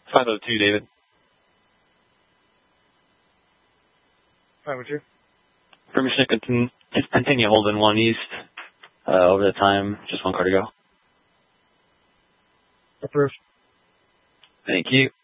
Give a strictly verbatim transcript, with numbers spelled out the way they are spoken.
Fine with two, David. Fine with you. Permission to continue, continue holding one east uh, over the time. Just one car to go. Approved. Thank you.